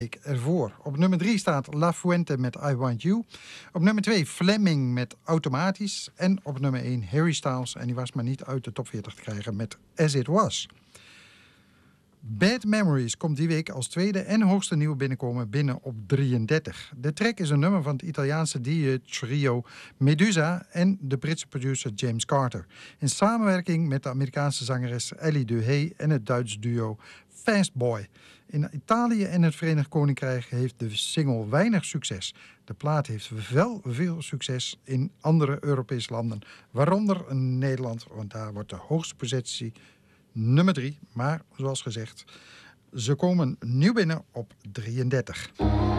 ervoor. Op nummer 3 staat La Fuente met I Want You. Op nummer 2 Fleming met Automatisch. En op nummer 1 Harry Styles. En die was maar niet uit de top 40 te krijgen met As It Was. Bad Memories komt die week als tweede en hoogste nieuwe binnenkomen binnen op 33. De track is een nummer van het Italiaanse DJ-trio Medusa en de Britse producer James Carter. In samenwerking met de Amerikaanse zangeres Ellie Duhé en het Duits duo Fastboy. In Italië en het Verenigd Koninkrijk heeft de single weinig succes. De plaat heeft wel veel succes in andere Europese landen, waaronder Nederland, want daar wordt de hoogste positie nummer 3. Maar zoals gezegd, ze komen nieuw binnen op 33.